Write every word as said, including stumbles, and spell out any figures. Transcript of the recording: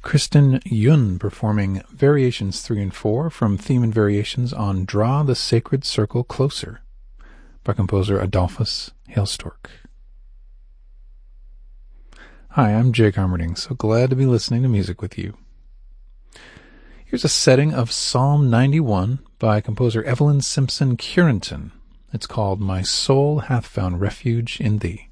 Kristen Yun performing Variations three and four from Theme and Variations on Draw the Sacred Circle Closer by composer Adolphus Hailstork. Hi, I'm Jake Armerding, so glad to be listening to music with you. Here's a setting of Psalm ninety-one by composer Evelyn Simpson Curenton. It's called My Soul Hath Found Refuge in Thee.